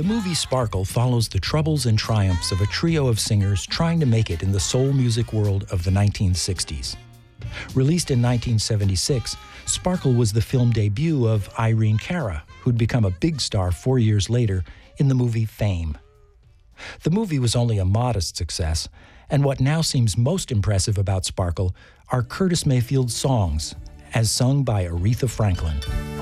movie Sparkle follows the troubles and triumphs of a trio of singers trying to make it in the soul music world of the 1960s. Released in 1976, Sparkle was the film debut of Irene Cara, who'd become a big star 4 years later in the movie Fame. The movie was only a modest success, and what now seems most impressive about Sparkle are Curtis Mayfield's songs, as sung by Aretha Franklin.